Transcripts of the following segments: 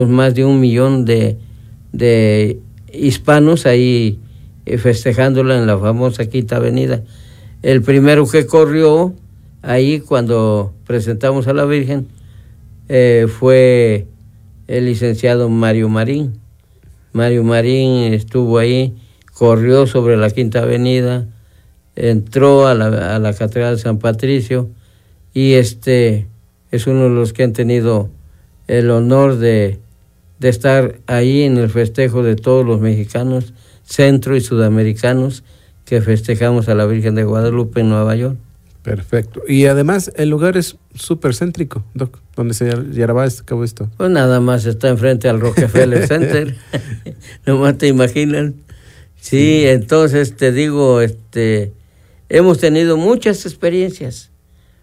más de 1 millón de hispanos ahí festejándola en la famosa Quinta Avenida. El primero que corrió ahí cuando presentamos a la Virgen fue el licenciado Mario Marín. Mario Marín estuvo ahí, corrió sobre la Quinta Avenida, entró a la Catedral de San Patricio y es uno de los que han tenido el honor de estar ahí en el festejo de todos los mexicanos, centro y sudamericanos, que festejamos a la Virgen de Guadalupe en Nueva York. Perfecto. Y además el lugar es súper céntrico, Doc, donde se llevará a cabo esto. Pues nada más está enfrente al Rockefeller Center. Nomás te imaginan. Sí, entonces te digo, hemos tenido muchas experiencias,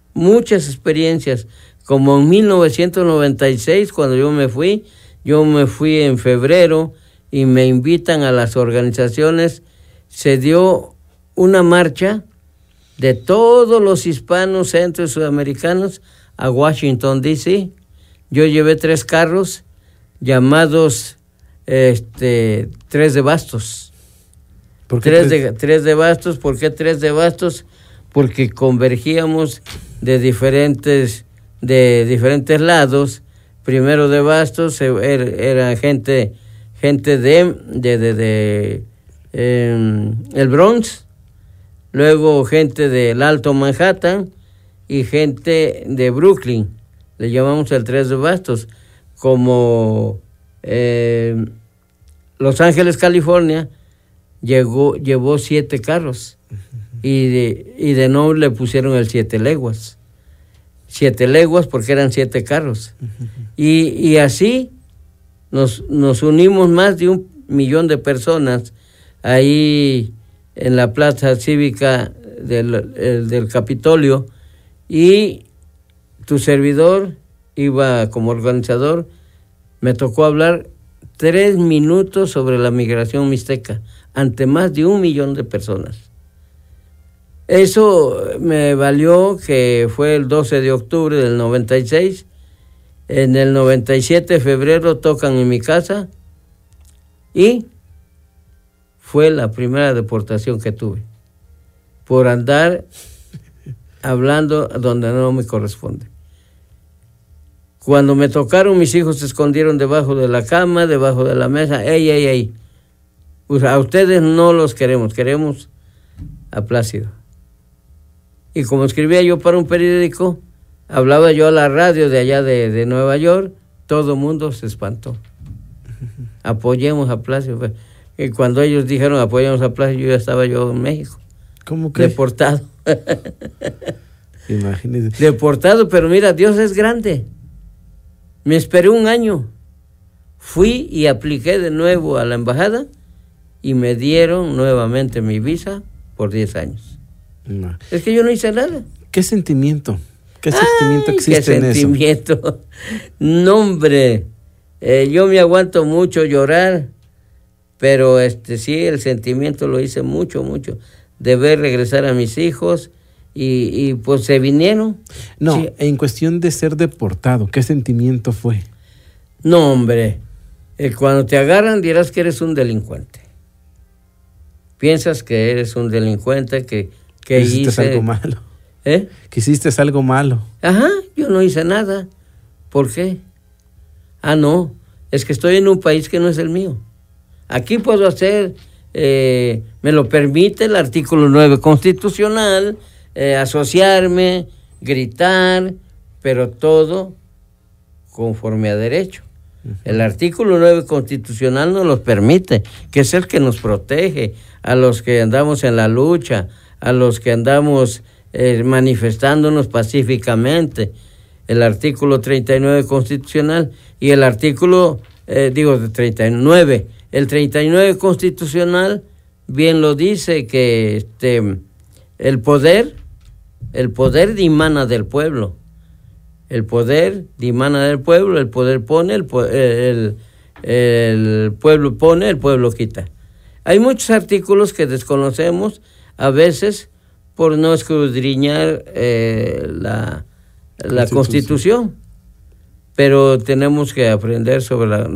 como en 1996 cuando yo me fui en febrero y me invitan a las organizaciones, se dio una marcha de todos los hispanos, centro y sudamericanos a Washington, D.C. Yo llevé 3 carros llamados 3 de bastos. ¿Por qué 3 de bastos? ¿Por qué 3 de bastos? Porque convergíamos de diferentes lados. Primero de bastos era gente de el Bronx, luego gente del Alto Manhattan y gente de Brooklyn. Le llamamos el 3 de bastos. Como Los Ángeles, California, llevó 7 carros y de nombre le pusieron el 7 leguas. 7 leguas porque eran 7 carros. Y así nos unimos más de 1 millón de personas ahí en la plaza cívica del Capitolio, y tu servidor iba como organizador. Me tocó hablar 3 minutos sobre la migración mixteca ante más de 1 millón de personas. Eso me valió, que fue el 12 de octubre del 96. En el 97 de febrero tocan en mi casa y fue la primera deportación que tuve por andar hablando donde no me corresponde. Cuando me tocaron, mis hijos se escondieron debajo de la cama, debajo de la mesa. ¡Ey! Pues a ustedes no los queremos a Plácido. Y como escribía yo para un periódico, hablaba yo a la radio de allá de Nueva York, todo el mundo se espantó. Apoyemos a Plácido. Y cuando ellos dijeron apoyemos a Plácido, yo ya estaba yo en México. ¿Cómo que? Deportado. Imagínese. Deportado, pero mira, Dios es grande. Me esperé 1 año. Fui y apliqué de nuevo a la embajada y me dieron nuevamente mi visa por 10 años. No. Es que yo no hice nada. ¿Qué sentimiento? ¿Qué sentimiento existe en eso? ¿Qué sentimiento? No, hombre. Yo me aguanto mucho llorar, pero sí, el sentimiento lo hice mucho, de ver regresar a mis hijos y pues se vinieron. No, sí. En cuestión de ser deportado, ¿qué sentimiento fue? No, hombre. Cuando te agarran dirás que eres un delincuente. Piensas que eres un delincuente, que hiciste algo malo. Que hiciste algo malo. Ajá, yo no hice nada. ¿Por qué? No, es que estoy en un país que no es el mío. Aquí puedo hacer, me lo permite el artículo 9 constitucional, asociarme, gritar, pero todo conforme a derecho. El artículo 9 constitucional nos los permite, que es el que nos protege a los que andamos en la lucha, a los que andamos manifestándonos pacíficamente. El artículo 39 constitucional y el artículo, 39, el 39 constitucional bien lo dice, que el poder dimana del pueblo. El poder dimana del pueblo, el poder pone, el pueblo pone, el pueblo quita. Hay muchos artículos que desconocemos a veces por no escudriñar la Constitución, pero tenemos que aprender sobre la